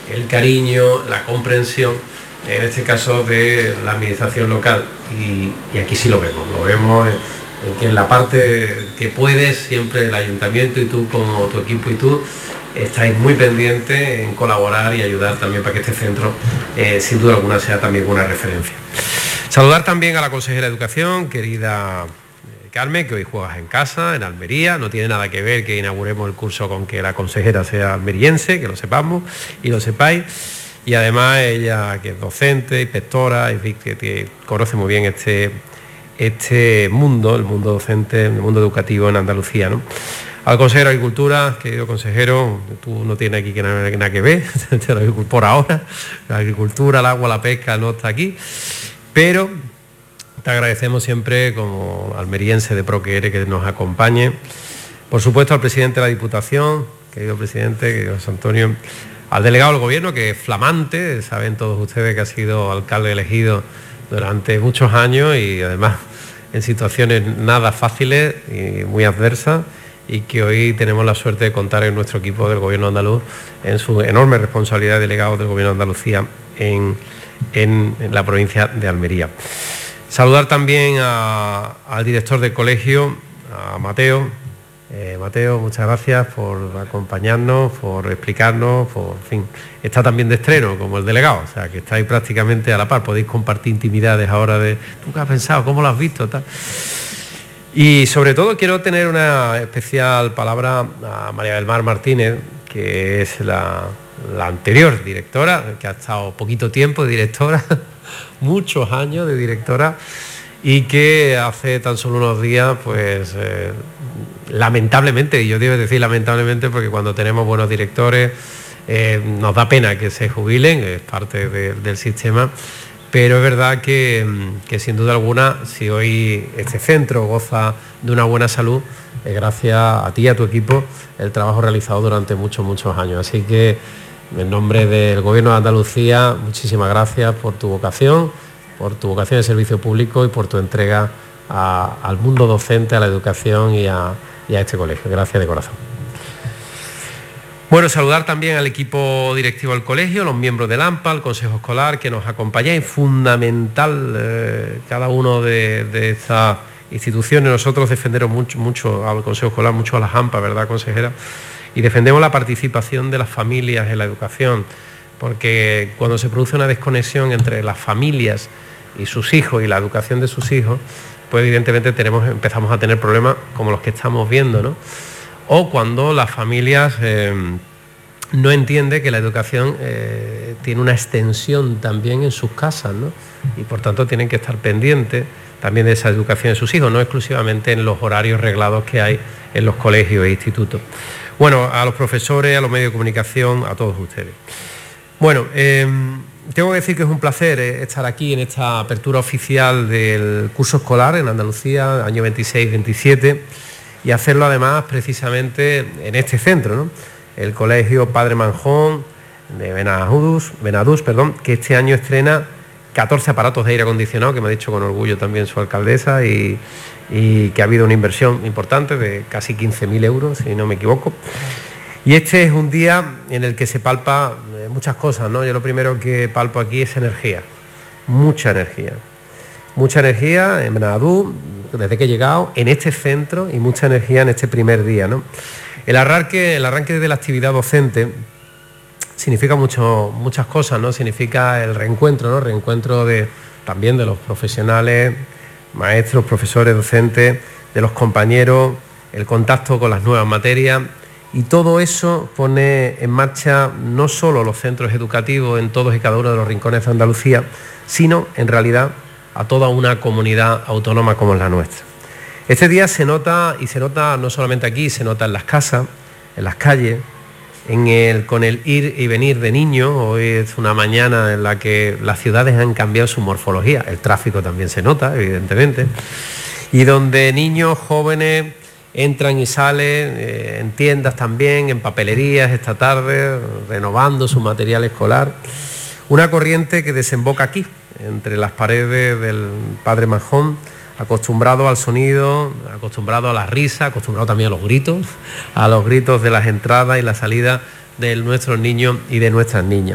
el cariño, la comprensión, en este caso de la administración local. Y aquí sí lo vemos en que en la parte que puedes, siempre el ayuntamiento y tú como tu equipo y tú estáis muy pendientes en colaborar y ayudar también para que este centro, sin duda alguna, sea también una referencia. Saludar también a la consejera de Educación, querida Carmen, que hoy juegas en casa, en Almería. No tiene nada que ver que inauguremos el curso con que la consejera sea almeriense, que lo sepamos y lo sepáis. Y además ella, que es docente, inspectora, que conoce muy bien este mundo, el mundo docente, el mundo educativo en Andalucía, ¿no? Al consejero de Agricultura, querido consejero, tú no tienes aquí nada que ver, por ahora, la agricultura, el agua, la pesca no está aquí, pero te agradecemos siempre como almeriense de pro que eres que nos acompañe. Por supuesto al presidente de la Diputación, querido presidente, querido José Antonio, al delegado del Gobierno, que es flamante, saben todos ustedes que ha sido alcalde elegido durante muchos años y además en situaciones nada fáciles y muy adversas, y que hoy tenemos la suerte de contar en nuestro equipo del Gobierno andaluz en su enorme responsabilidad de delegado del Gobierno de Andalucía en la provincia de Almería. Saludar también al director del colegio, a Mateo. Mateo, muchas gracias por acompañarnos, por explicarnos, en fin, está también de estreno como el delegado, o sea que estáis prácticamente a la par, podéis compartir intimidades ahora de ¿tú qué has pensado? ¿Cómo lo has visto? Tal. Y sobre todo quiero tener una especial palabra a María del Mar Martínez, que es la anterior directora, que ha estado poquito tiempo de directora, muchos años de directora, y que hace tan solo unos días, pues lamentablemente, y yo debo decir lamentablemente porque cuando tenemos buenos directores nos da pena que se jubilen, es parte del sistema, pero es verdad que sin duda alguna, si hoy este centro goza de una buena salud, es gracias a ti y a tu equipo el trabajo realizado durante muchos años. Así que en nombre del Gobierno de Andalucía, muchísimas gracias por tu vocación de servicio público y por tu entrega al mundo docente, a la educación y a este colegio. Gracias de corazón. Bueno, saludar también al equipo directivo del colegio, los miembros del AMPA, el Consejo Escolar, que nos acompañáis, fundamental cada uno de estas instituciones. Nosotros defendemos mucho al Consejo Escolar, mucho a las AMPA, ¿verdad, consejera? Y defendemos la participación de las familias en la educación, porque cuando se produce una desconexión entre las familias y sus hijos y la educación de sus hijos, pues evidentemente empezamos a tener problemas como los que estamos viendo, ¿no? O cuando las familias no entienden que la educación tiene una extensión también en sus casas, ¿no? Y por tanto tienen que estar pendientes también de esa educación de sus hijos, no exclusivamente en los horarios reglados que hay en los colegios e institutos. Bueno, a los profesores, a los medios de comunicación, a todos ustedes. Bueno, tengo que decir que es un placer estar aquí en esta apertura oficial del curso escolar en Andalucía, año 26-27, y hacerlo además precisamente en este centro, ¿no? El Colegio Padre Manjón de Benadús, que este año estrena 14 aparatos de aire acondicionado, que me ha dicho con orgullo también su alcaldesa, y que ha habido una inversión importante de casi 15.000 euros, si no me equivoco. Y este es un día en el que se palpa muchas cosas, ¿no? Yo lo primero que palpo aquí es energía, mucha energía en Benadús, desde que he llegado, en este centro, y mucha energía en este primer día, ¿no? El arranque de la actividad docente significa muchas cosas, ¿no? Significa el reencuentro, ¿no? Reencuentro también de los profesionales, maestros, profesores, docentes, de los compañeros, el contacto con las nuevas materias, y todo eso pone en marcha no solo los centros educativos en todos y cada uno de los rincones de Andalucía, sino en realidad a toda una comunidad autónoma como es la nuestra. Este día se nota, y se nota no solamente aquí, se nota en las casas, en las calles, con el ir y venir de niños. Hoy es una mañana en la que las ciudades han cambiado su morfología, el tráfico también se nota, evidentemente, y donde niños, jóvenes entran y salen en tiendas también, en papelerías esta tarde, renovando su material escolar. Una corriente que desemboca aquí, entre las paredes del Padre Manjón, acostumbrado al sonido, acostumbrado a la risa, acostumbrado también a los gritos de las entradas y la salida de nuestros niños y de nuestras niñas.